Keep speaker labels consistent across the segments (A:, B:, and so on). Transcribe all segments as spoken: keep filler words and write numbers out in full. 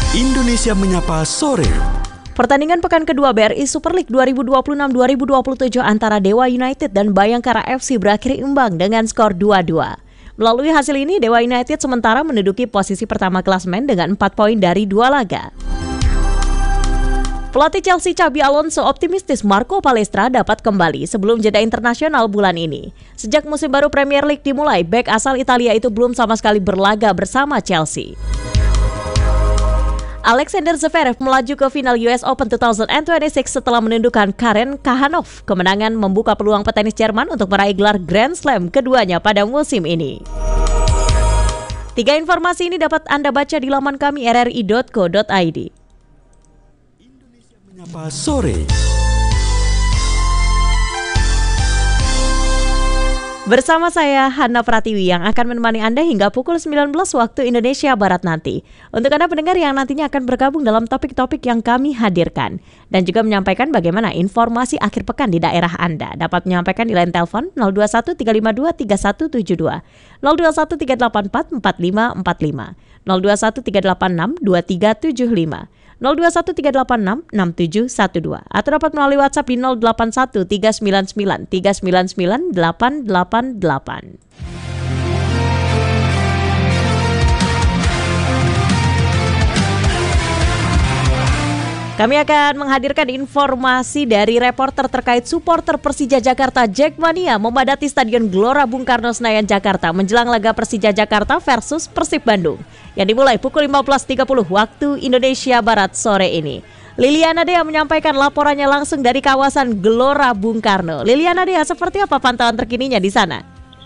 A: Indonesia Menyapa Sore.
B: Pertandingan pekan kedua B R I Super League dua ribu dua puluh enam dua ribu dua puluh tujuh antara Dewa United dan Bayangkara F C berakhir imbang dengan skor dua dua. Melalui hasil ini, Dewa United sementara menduduki posisi pertama klasemen dengan empat poin dari dua laga. Pelatih Chelsea Xabi Alonso optimistis Marco Palestra dapat kembali sebelum jeda internasional bulan ini. Sejak musim baru Premier League dimulai, bek asal Italia itu belum sama sekali berlaga bersama Chelsea. Alexander Zverev melaju ke final U S Open dua ribu dua puluh enam setelah menundukkan Karen Khachanov. Kemenangan membuka peluang petenis Jerman untuk meraih gelar Grand Slam keduanya pada musim ini. Tiga informasi ini dapat Anda baca di laman kami r r i dot co dot i d.
A: Indonesia Menyapa Sore.
B: Bersama saya, Hana Pratiwi, yang akan menemani Anda hingga pukul sembilan belas waktu Indonesia Barat nanti. Untuk Anda pendengar yang nantinya akan bergabung dalam topik-topik yang kami hadirkan. Dan juga menyampaikan bagaimana informasi akhir pekan di daerah Anda. Dapat menyampaikan di line telepon nol dua satu tiga lima dua tiga satu tujuh dua, nol dua satu tiga delapan empat empat lima empat lima, nol dua satu tiga delapan enam dua tiga tujuh lima, nol dua satu tiga delapan enam enam tujuh satu dua, atau dapat melalui WhatsApp di nol delapan satu tiga sembilan sembilan tiga sembilan sembilan delapan delapan delapan. Kami akan menghadirkan informasi dari reporter terkait supporter Persija Jakarta Jackmania memadati Stadion Gelora Bung Karno Senayan Jakarta menjelang laga Persija Jakarta versus Persib Bandung yang dimulai pukul lima belas tiga puluh waktu Indonesia Barat sore ini. Liliana Dea menyampaikan laporannya langsung dari kawasan Gelora Bung Karno. Liliana Dea, seperti apa pantauan terkininya di sana?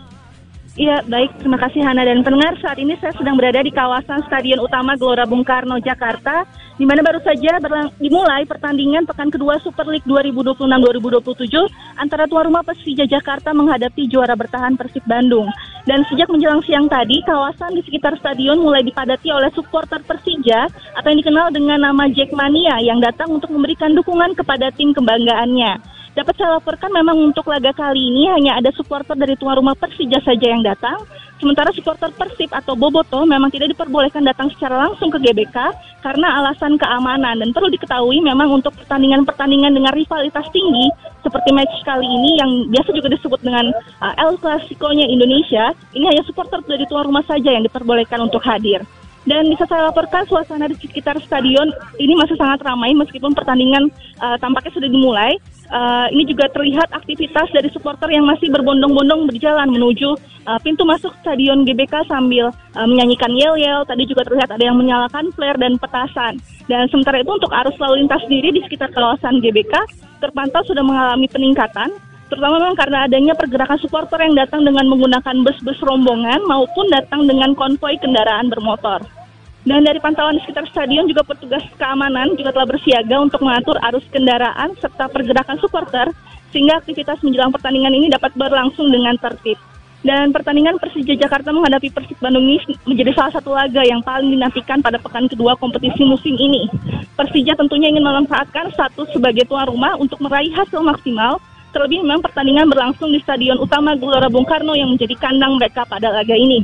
C: Iya, baik. Terima kasih Hana dan pendengar. Saat ini saya sedang berada di kawasan Stadion Utama Gelora Bung Karno, Jakarta, di mana baru saja berlang- dimulai pertandingan pekan kedua Super League dua ribu dua puluh enam dua ribu dua puluh tujuh antara tuan rumah Persija Jakarta menghadapi juara bertahan Persib Bandung. Dan sejak menjelang siang tadi, kawasan di sekitar stadion mulai dipadati oleh supporter Persija atau yang dikenal dengan nama Jackmania yang datang untuk memberikan dukungan kepada tim kebanggaannya. Dapat saya laporkan memang untuk laga kali ini hanya ada supporter dari tuan rumah Persija saja yang datang. Sementara supporter Persib atau Boboto memang tidak diperbolehkan datang secara langsung ke G B K karena alasan keamanan. Dan perlu diketahui memang untuk pertandingan-pertandingan dengan rivalitas tinggi seperti match kali ini yang biasa juga disebut dengan uh, El Clasico-nya Indonesia, ini hanya supporter dari tuan rumah saja yang diperbolehkan untuk hadir. Dan bisa saya laporkan suasana di sekitar stadion ini masih sangat ramai meskipun pertandingan uh, tampaknya sudah dimulai. Uh, ini juga terlihat aktivitas dari supporter yang masih berbondong-bondong berjalan menuju uh, pintu masuk stadion G B K sambil uh, menyanyikan yel-yel. Tadi juga terlihat ada yang menyalakan flare dan petasan. Dan sementara itu untuk arus lalu lintas sendiri di sekitar kawasan G B K terpantau sudah mengalami peningkatan, terutama memang karena adanya pergerakan supporter yang datang dengan menggunakan bus-bus rombongan maupun datang dengan konvoi kendaraan bermotor. Dan dari pantauan di sekitar stadion juga petugas keamanan juga telah bersiaga untuk mengatur arus kendaraan serta pergerakan supporter sehingga aktivitas menjelang pertandingan ini dapat berlangsung dengan tertib. Dan pertandingan Persija Jakarta menghadapi Persib Bandung ini menjadi salah satu laga yang paling dinantikan pada pekan kedua kompetisi musim ini. Persija tentunya ingin memanfaatkan status sebagai tuan rumah untuk meraih hasil maksimal. Terlebih memang pertandingan berlangsung di Stadion Utama Gelora Bung Karno yang menjadi kandang mereka pada laga ini.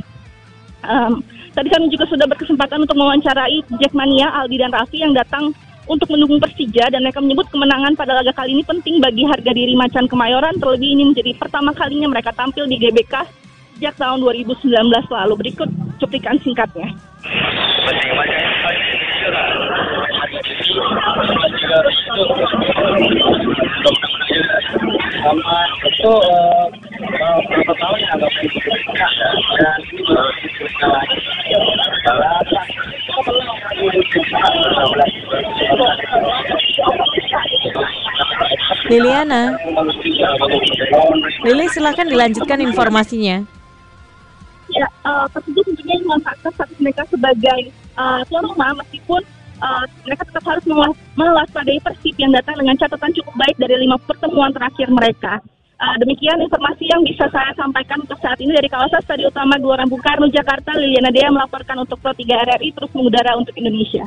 C: Um, tadi kami juga sudah berkesempatan untuk mewawancarai Jackmania, Aldi dan Raffi yang datang untuk mendukung Persija dan mereka menyebut kemenangan pada laga kali ini penting bagi harga diri Macan Kemayoran. Terlebih ini menjadi pertama kalinya mereka tampil di G B K sejak tahun dua ribu sembilan belas lalu. Berikut cuplikan singkatnya.
D: Sama itu berapa tahun yang agak berikutnya dan ini baru diteruskan lagi
B: Liliana, Lili silakan dilanjutkan informasinya.
C: Ya, uh, Persija tentunya memanfaatkan status mereka sebagai uh, tuan rumah meskipun uh, mereka tetap harus mewaspadai Persib yang datang dengan catatan cukup baik dari lima pertemuan terakhir mereka. Uh, demikian informasi yang bisa saya sampaikan untuk saat ini dari kawasan Stadion Utama Gelora Bung Karno, Jakarta. Liliana Dea melaporkan untuk Pro tiga R R I terus mengudara untuk Indonesia.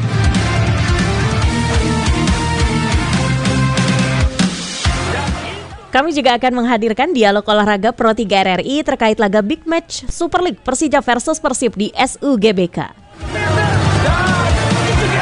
B: Kami juga akan menghadirkan dialog olahraga Pro tiga R R I terkait laga Big Match Super League Persija versus Persib di S U G B K.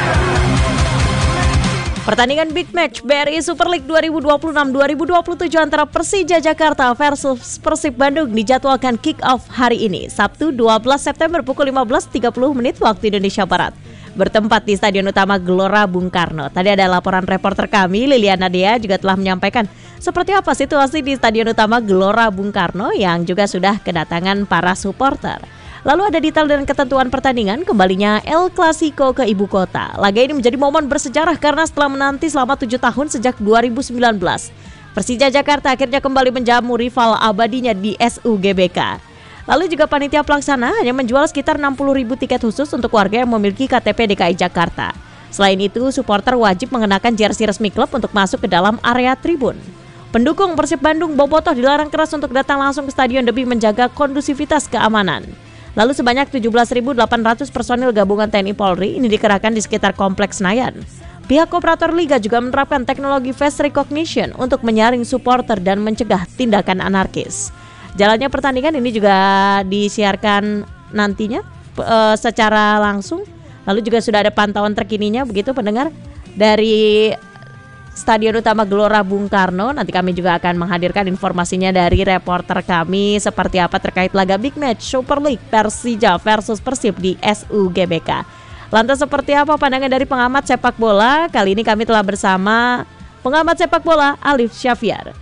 B: Pertandingan big match B R I Super League dua ribu dua puluh enam dua ribu dua puluh tujuh antara Persija Jakarta versus Persib Bandung dijadwalkan kick off hari ini, Sabtu dua belas September pukul lima belas tiga puluh menit waktu Indonesia Barat. Bertempat di Stadion Utama Gelora Bung Karno. Tadi ada laporan reporter kami, Liliana Dea, juga telah menyampaikan seperti apa situasi di Stadion Utama Gelora Bung Karno yang juga sudah kedatangan para supporter. Lalu ada detail dan ketentuan pertandingan kembalinya El Clasico ke ibu kota. Laga ini menjadi momen bersejarah karena setelah menanti selama tujuh tahun sejak dua ribu sembilan belas, Persija Jakarta akhirnya kembali menjamu rival abadinya di S U G B K. Lalu juga panitia pelaksana hanya menjual sekitar enam puluh ribu tiket khusus untuk warga yang memiliki K T P D K I Jakarta. Selain itu, supporter wajib mengenakan jersey resmi klub untuk masuk ke dalam area tribun. Pendukung Persib Bandung bobotoh dilarang keras untuk datang langsung ke stadion demi menjaga kondusivitas keamanan. Lalu sebanyak tujuh belas ribu delapan ratus personil gabungan T N I Polri ini dikerahkan di sekitar Kompleks Senayan. Pihak operator liga juga menerapkan teknologi face recognition untuk menyaring supporter dan mencegah tindakan anarkis. Jalannya pertandingan ini juga disiarkan nantinya e, secara langsung. Lalu juga sudah ada pantauan terkininya begitu pendengar dari Stadion Utama Gelora Bung Karno. Nanti kami juga akan menghadirkan informasinya dari reporter kami seperti apa terkait laga big match Super League Persija versus Persib di S U G B K. Lantas seperti apa pandangan dari pengamat sepak bola? Kali ini kami telah bersama pengamat sepak bola Alif Syafiar.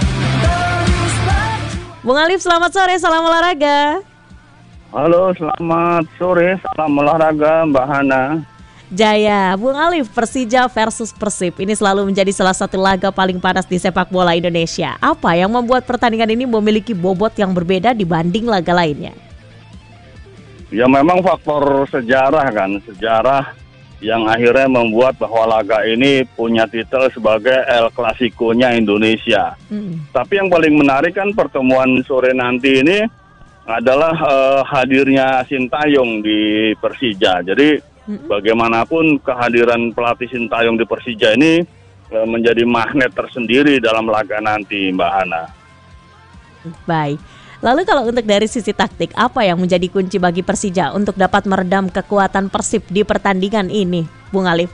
B: Bung Alif, selamat sore, salam olahraga.
E: Halo, selamat sore, salam olahraga Mbak Hana.
B: Jaya, Bung Alif, Persija versus Persib ini selalu menjadi salah satu laga paling panas di sepak bola Indonesia. Apa yang membuat pertandingan ini memiliki bobot yang berbeda dibanding laga lainnya?
E: Ya memang faktor sejarah kan, sejarah yang akhirnya membuat bahwa laga ini punya titel sebagai El Clasico-nya Indonesia. Hmm. Tapi yang paling menarik kan pertemuan sore nanti ini adalah uh, hadirnya Sintayong di Persija. Jadi bagaimanapun kehadiran pelatih Sintayong di Persija ini e, menjadi magnet tersendiri dalam laga nanti, Mbak Hana.
B: Baik. Lalu kalau untuk dari sisi taktik, apa yang menjadi kunci bagi Persija untuk dapat meredam kekuatan Persib di pertandingan ini, Bung Alif?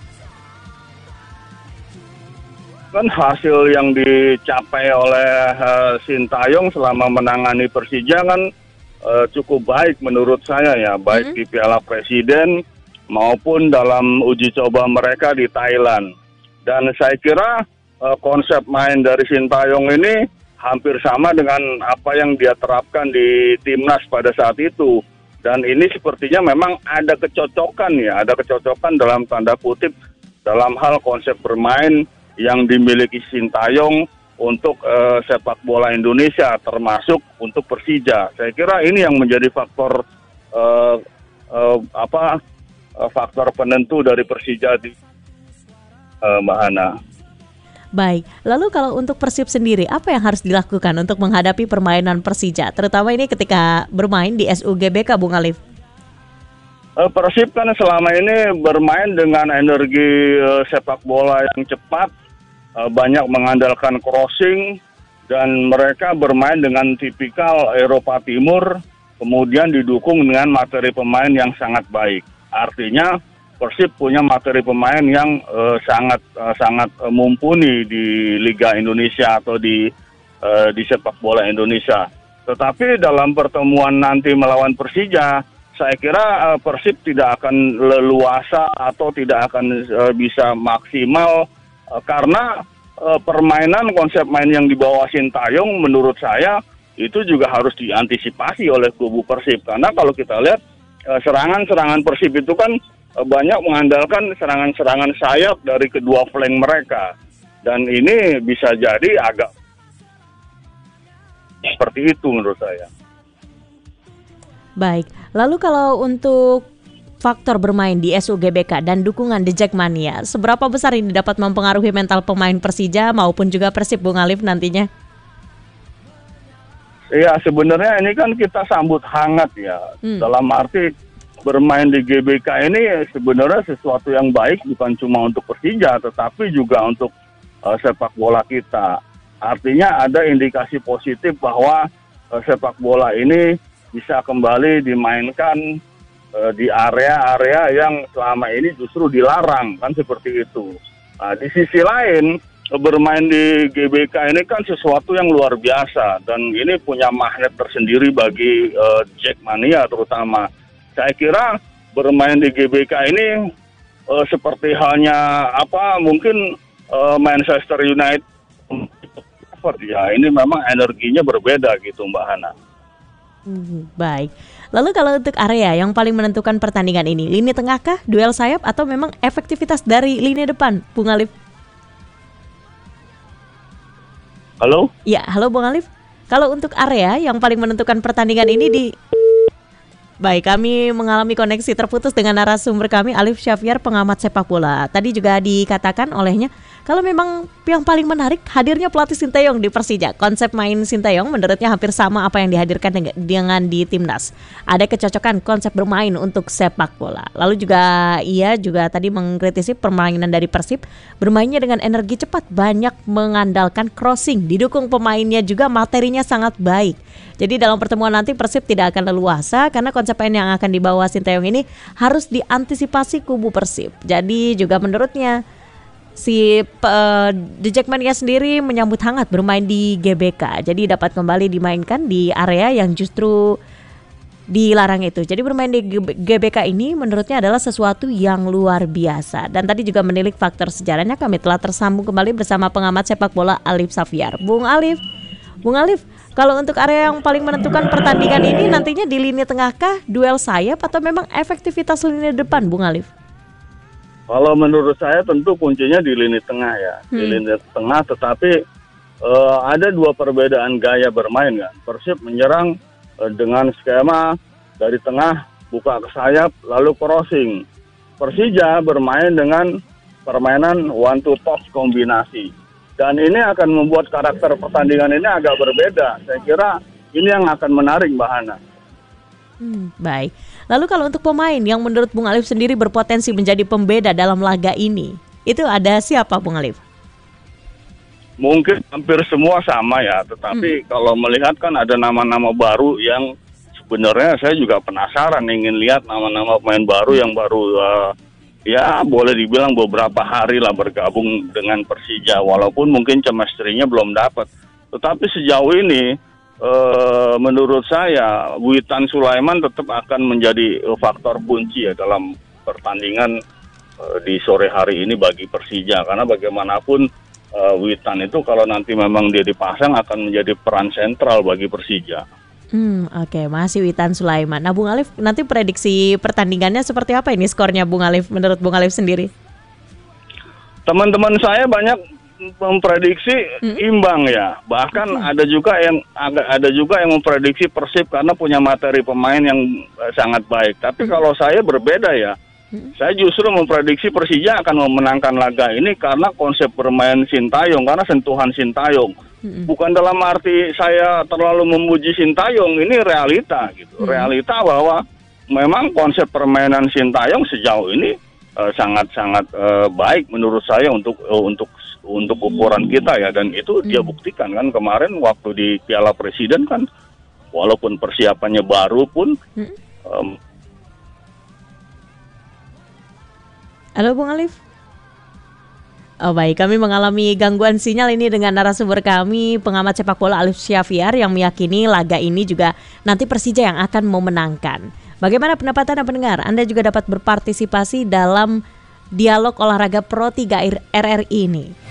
E: Kan hasil yang dicapai oleh uh, Sintayong selama menangani Persija kan uh, cukup baik menurut saya ya, baik hmm. di Piala Presiden maupun dalam uji coba mereka di Thailand. Dan saya kira uh, konsep main dari Sintayong ini hampir sama dengan apa yang dia terapkan di Timnas pada saat itu. Dan ini sepertinya memang ada kecocokan ya, ada kecocokan dalam tanda kutip dalam hal konsep bermain yang dimiliki Sintayong untuk uh, sepak bola Indonesia, termasuk untuk Persija. Saya kira ini yang menjadi faktor uh, uh, apa faktor penentu dari Persija di uh, Mbak Hana.
B: Baik, lalu kalau untuk Persib sendiri, apa yang harus dilakukan untuk menghadapi permainan Persija, terutama ini ketika bermain di S U G B K, Bung Alif?
E: Uh, Persib kan selama ini bermain dengan energi uh, sepak bola yang cepat, uh, banyak mengandalkan crossing, dan mereka bermain dengan tipikal Eropa Timur, kemudian didukung dengan materi pemain yang sangat baik. Artinya Persib punya materi pemain yang uh, sangat uh, sangat uh, mumpuni di Liga Indonesia atau di uh, di sepak bola Indonesia. Tetapi dalam pertemuan nanti melawan Persija, saya kira uh, Persib tidak akan leluasa atau tidak akan uh, bisa maksimal uh, karena uh, permainan konsep main yang dibawa Sintayong menurut saya itu juga harus diantisipasi oleh kubu Persib. Karena kalau kita lihat serangan-serangan Persib itu kan banyak mengandalkan serangan-serangan sayap dari kedua flank mereka. Dan ini bisa jadi agak seperti itu menurut saya.
B: Baik, lalu kalau untuk faktor bermain di S U G B K dan dukungan The Jackmania, seberapa besar ini dapat mempengaruhi mental pemain Persija maupun juga Persib, Bung Alif, nantinya?
E: Iya, sebenarnya ini kan kita sambut hangat ya. Hmm. Dalam arti bermain di G B K ini sebenarnya sesuatu yang baik bukan cuma untuk Persija, tetapi juga untuk uh, sepak bola kita. Artinya ada indikasi positif bahwa uh, sepak bola ini bisa kembali dimainkan uh, di area-area yang selama ini justru dilarang, kan seperti itu. Nah, di sisi lain, bermain di G B K ini kan sesuatu yang luar biasa dan ini punya magnet tersendiri bagi uh, Jackmania terutama. Saya kira bermain di G B K ini uh, seperti halnya apa mungkin uh, Manchester United, ya ini memang energinya berbeda gitu Mbak Hana.
B: Hmm, baik. Lalu kalau untuk area yang paling menentukan pertandingan ini, lini tengah kah, duel sayap, atau memang efektivitas dari lini depan, Bung Alif?
E: Halo?
B: Ya, halo Bung Alif. Kalau untuk area yang paling menentukan pertandingan ini di... Baik, kami mengalami koneksi terputus dengan narasumber kami, Alif Syafyar, pengamat sepak bola. Tadi juga dikatakan olehnya, kalau memang yang paling menarik hadirnya pelatih Sinteyong di Persija. Konsep main Sinteyong menurutnya hampir sama apa yang dihadirkan dengan di Timnas. Ada kecocokan konsep bermain untuk sepak bola. Lalu juga ia juga tadi mengkritisi permainan dari Persib, bermainnya dengan energi cepat, banyak mengandalkan crossing, didukung pemainnya juga materinya sangat baik. Jadi dalam pertemuan nanti Persib tidak akan leluasa karena konsep main yang akan dibawa Sinteyong ini harus diantisipasi kubu Persib. Jadi juga menurutnya si uh, The Jackmania sendiri menyambut hangat bermain di G B K. Jadi dapat kembali dimainkan di area yang justru dilarang itu. Jadi bermain di G B K ini menurutnya adalah sesuatu yang luar biasa. Dan tadi juga menilik faktor sejarahnya, kami telah tersambung kembali bersama pengamat sepak bola Alif Syafyar. Bung Alif, Bung Alif, kalau untuk area yang paling menentukan pertandingan ini nantinya di lini tengah kah, duel sayap, atau memang efektivitas lini depan, Bung Alif?
E: Kalau menurut saya tentu kuncinya di lini tengah ya, hmm. di lini tengah. Tetapi uh, ada dua perbedaan gaya bermain kan. Persib menyerang uh, dengan skema dari tengah buka ke sayap lalu crossing. Persija bermain dengan permainan one two touch kombinasi. Dan ini akan membuat karakter pertandingan ini agak berbeda. Saya kira ini yang akan menarik Mbak Hana.
B: Hmm, baik. Lalu kalau untuk pemain yang menurut Bung Alif sendiri berpotensi menjadi pembeda dalam laga ini, itu ada siapa Bung Alif?
E: Mungkin hampir semua sama ya, tetapi hmm. kalau melihat kan ada nama-nama baru yang sebenarnya saya juga penasaran ingin lihat nama-nama pemain baru yang baru uh, ya boleh dibilang beberapa hari lah bergabung dengan Persija, walaupun mungkin chemistry-nya belum dapat. Tetapi sejauh ini Uh, menurut saya Witan Sulaiman tetap akan menjadi uh, faktor kunci ya dalam pertandingan uh, di sore hari ini bagi Persija, karena bagaimanapun uh, Witan itu kalau nanti memang dia dipasang akan menjadi peran sentral bagi Persija.
B: Hmm, oke, okay. Masih Witan Sulaiman. Nah, Bung Alif, nanti prediksi pertandingannya seperti apa ini skornya Bung Alif menurut Bung Alif sendiri?
E: Teman-teman saya banyak memprediksi hmm. imbang ya, bahkan hmm. ada juga yang agak ada juga yang memprediksi Persib karena punya materi pemain yang uh, sangat baik. Tapi hmm. kalau saya berbeda ya, hmm. saya justru memprediksi Persija akan memenangkan laga ini karena konsep bermain Sintayong, karena sentuhan Sintayong. Hmm. Bukan dalam arti saya terlalu memuji Sintayong, ini realita gitu, hmm. realita bahwa memang konsep permainan Sintayong sejauh ini sangat-sangat uh, uh, baik menurut saya untuk uh, untuk untuk ukuran kita ya, dan itu hmm. dia buktikan kan kemarin waktu di Piala Presiden kan, walaupun persiapannya baru pun. Hmm. Um,
B: Halo Bung Alif. Oh baik, kami mengalami gangguan sinyal ini dengan narasumber kami, pengamat sepak bola Alif Syafyar, yang meyakini laga ini juga nanti Persija yang akan memenangkan. Bagaimana pendapat Anda pendengar? Anda juga dapat berpartisipasi dalam dialog olahraga Pro tiga R R I ini.